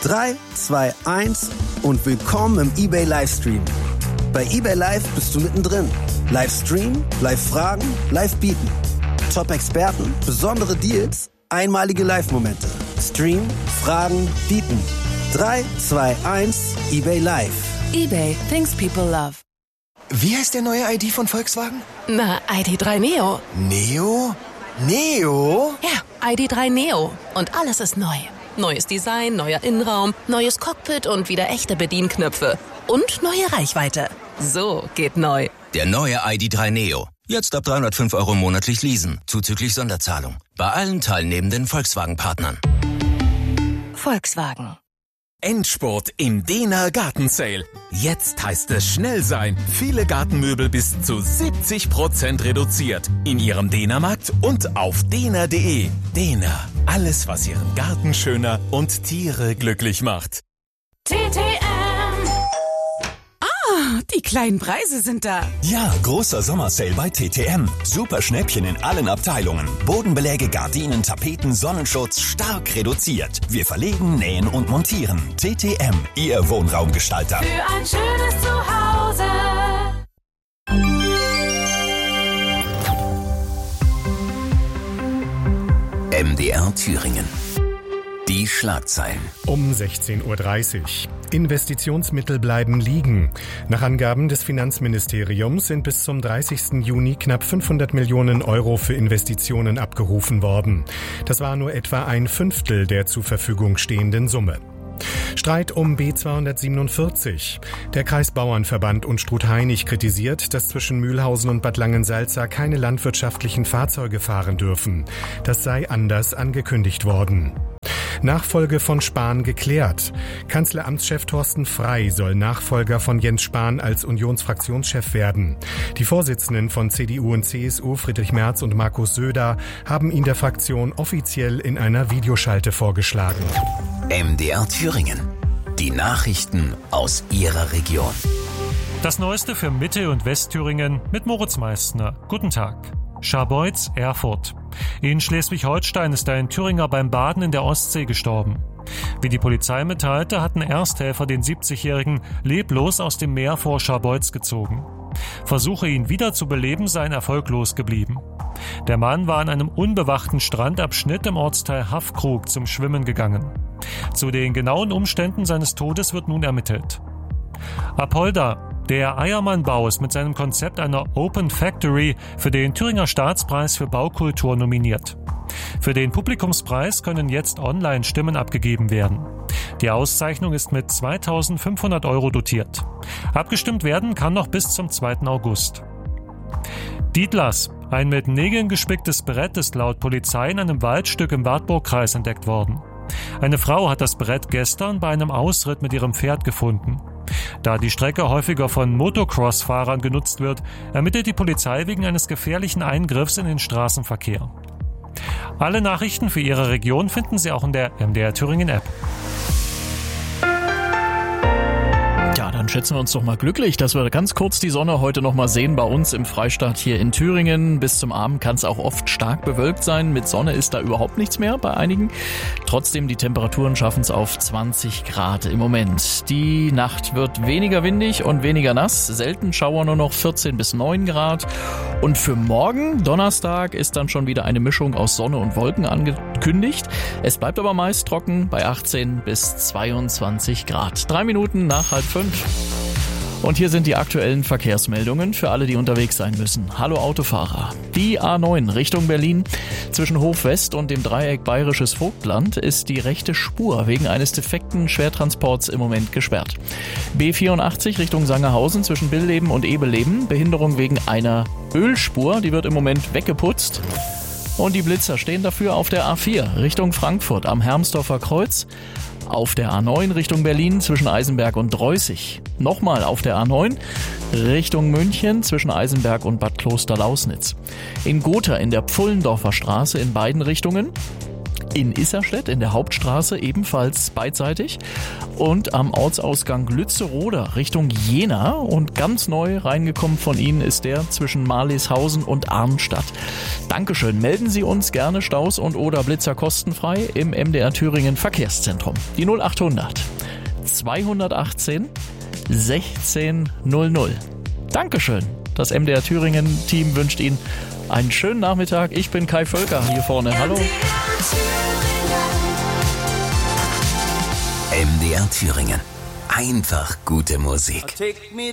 3, 2, 1 und willkommen im eBay Livestream. Bei eBay Live bist du mittendrin. Live streamen, live fragen, live bieten. Top-Experten, besondere Deals, einmalige Live-Momente. Stream, fragen, bieten. 3, 2, 1, eBay Live. eBay, things people love. Wie heißt der neue ID von Volkswagen? Na, ID.3 Neo. Neo? Neo? Ja, ID.3 Neo. Und alles ist neu. Neues Design, neuer Innenraum, neues Cockpit und wieder echte Bedienknöpfe. Und neue Reichweite. So geht neu. Der neue ID.3 Neo. Jetzt ab 305 € monatlich leasen, zuzüglich Sonderzahlung. Bei allen teilnehmenden Volkswagen-Partnern. Volkswagen. Endspurt im Dehner Gartensale. Jetzt heißt es schnell sein. Viele Gartenmöbel bis zu 70% reduziert. In Ihrem Dehnermarkt und auf dehner.de. Dehner. Alles, was Ihren Garten schöner und Tiere glücklich macht. Die kleinen Preise sind da. Ja, großer Sommersale bei TTM. Super Schnäppchen in allen Abteilungen. Bodenbeläge, Gardinen, Tapeten, Sonnenschutz stark reduziert. Wir verlegen, nähen und montieren. TTM, Ihr Wohnraumgestalter. Für ein schönes Zuhause. MDR Thüringen. Die Schlagzeilen. Um 16:30 Uhr. Investitionsmittel bleiben liegen. Nach Angaben des Finanzministeriums sind bis zum 30. Juni knapp 500 Millionen € für Investitionen abgerufen worden. Das war nur etwa ein Fünftel der zur Verfügung stehenden Summe. Streit um B247. Der Kreisbauernverband Unstrut-Hainich kritisiert, dass zwischen Mühlhausen und Bad Langensalza keine landwirtschaftlichen Fahrzeuge fahren dürfen. Das sei anders angekündigt worden. Nachfolge von Spahn geklärt. Kanzleramtschef Thorsten Frey soll Nachfolger von Jens Spahn als Unionsfraktionschef werden. Die Vorsitzenden von CDU und CSU, Friedrich Merz und Markus Söder, haben ihn der Fraktion offiziell in einer Videoschalte vorgeschlagen. MDR Thüringen. Die Nachrichten aus Ihrer Region. Das Neueste für Mitte- und Westthüringen mit Moritz Meissner. Guten Tag. Scharbeutz, Erfurt. In Schleswig-Holstein ist ein Thüringer beim Baden in der Ostsee gestorben. Wie die Polizei mitteilte, hatten Ersthelfer den 70-Jährigen leblos aus dem Meer vor Scharbeutz gezogen. Versuche, ihn wieder zu beleben, seien erfolglos geblieben. Der Mann war an einem unbewachten Strandabschnitt im Ortsteil Haffkrug zum Schwimmen gegangen. Zu den genauen Umständen seines Todes wird nun ermittelt. Apolda. Der Eiermann-Bau ist mit seinem Konzept einer Open Factory für den Thüringer Staatspreis für Baukultur nominiert. Für den Publikumspreis können jetzt online Stimmen abgegeben werden. Die Auszeichnung ist mit 2.500 € dotiert. Abgestimmt werden kann noch bis zum 2. August. Dietlers. Ein mit Nägeln gespicktes Brett ist laut Polizei in einem Waldstück im Wartburgkreis entdeckt worden. Eine Frau hat das Brett gestern bei einem Ausritt mit ihrem Pferd gefunden. Da die Strecke häufiger von Motocross-Fahrern genutzt wird, ermittelt die Polizei wegen eines gefährlichen Eingriffs in den Straßenverkehr. Alle Nachrichten für Ihre Region finden Sie auch in der MDR Thüringen App. Ja, dann schätzen wir uns doch mal glücklich, dass wir ganz kurz die Sonne heute noch mal sehen bei uns im Freistaat hier in Thüringen. Bis zum Abend kann es auch oft stark bewölkt sein. Mit Sonne ist da überhaupt nichts mehr bei einigen. Trotzdem, die Temperaturen schaffen es auf 20 Grad im Moment. Die Nacht wird weniger windig und weniger nass. Selten Schauer, nur noch 14 bis 9 Grad. Und für morgen, Donnerstag, ist dann schon wieder eine Mischung aus Sonne und Wolken angekündigt. Es bleibt aber meist trocken bei 18 bis 22 Grad. 3 Minuten nach 4:30. Und hier sind die aktuellen Verkehrsmeldungen für alle, die unterwegs sein müssen. Hallo Autofahrer. Die A9 Richtung Berlin. Zwischen Hof West und dem Dreieck Bayerisches Vogtland ist die rechte Spur wegen eines defekten Schwertransports im Moment gesperrt. B84 Richtung Sangerhausen zwischen Billeben und Ebeleben. Behinderung wegen einer Ölspur. Die wird im Moment weggeputzt. Und die Blitzer stehen dafür auf der A4 Richtung Frankfurt am Hermsdorfer Kreuz. Auf der A9 Richtung Berlin zwischen Eisenberg und Dreußig. Nochmal auf der A9 Richtung München zwischen Eisenberg und Bad Klosterlausnitz. In Gotha in der Pfullendorfer Straße in beiden Richtungen. In Isserstedt in der Hauptstraße ebenfalls beidseitig und am Ortsausgang Lützeroda Richtung Jena. Und ganz neu reingekommen von Ihnen ist der zwischen Marlishausen und Arnstadt. Dankeschön. Melden Sie uns gerne Staus und oder Blitzer kostenfrei im MDR Thüringen Verkehrszentrum. Die 0800 218 1600. Dankeschön. Das MDR Thüringen Team wünscht Ihnen einen schönen Nachmittag. Ich bin Kai Völker hier vorne. Hallo. MDR Thüringen. Einfach gute Musik. Take me